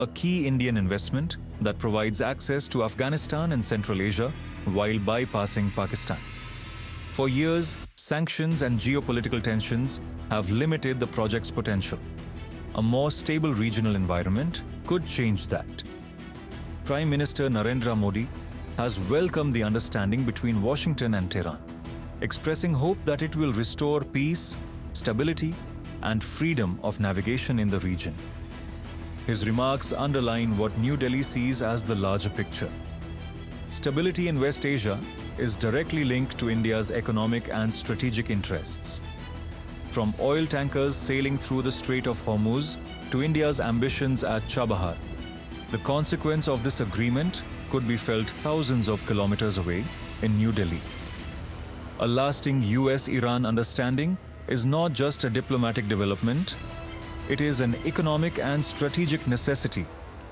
a key Indian investment that provides access to Afghanistan and Central Asia while bypassing Pakistan. For years, sanctions and geopolitical tensions have limited the project's potential. A more stable regional environment could change that. Prime Minister Narendra Modi has welcomed the understanding between Washington and Tehran, expressing hope that it will restore peace, stability, and freedom of navigation in the region. His remarks underline what New Delhi sees as the larger picture. Stability in West Asia is directly linked to India's economic and strategic interests. From oil tankers sailing through the Strait of Hormuz to India's ambitions at Chabahar, the consequence of this agreement could be felt thousands of kilometers away in New Delhi. A lasting US-Iran understanding is not just a diplomatic development, it is an economic and strategic necessity.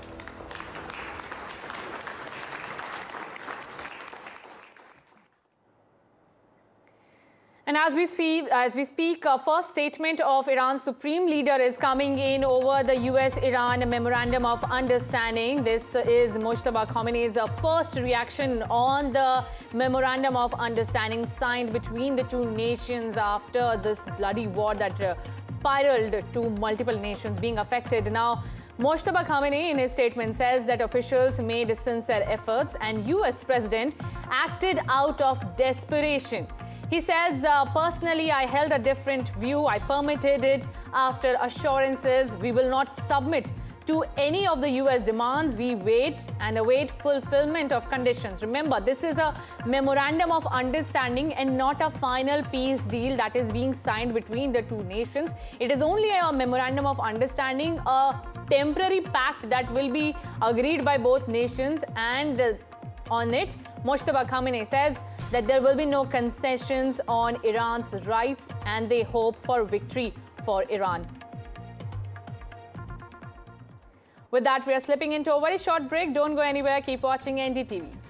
And as we speak, a first statement of Iran's supreme leader is coming in over the US-Iran Memorandum of Understanding. This is Mojtaba Khamenei's first reaction on the Memorandum of Understanding signed between the two nations after this bloody war that spiraled to multiple nations being affected. Now, Mojtaba Khamenei in his statement says that officials made sincere efforts and US President acted out of desperation. He says, personally, I held a different view. I permitted it after assurances. We will not submit to any of the US demands. We wait and await fulfillment of conditions. Remember, this is a memorandum of understanding and not a final peace deal that is being signed between the two nations. It is only a memorandum of understanding, a temporary pact that will be agreed by both nations, and on it, Mojtaba Khamenei says that there will be no concessions on Iran's rights, and they hope for victory for Iran. With that, we are slipping into a very short break. Don't go anywhere. Keep watching NDTV.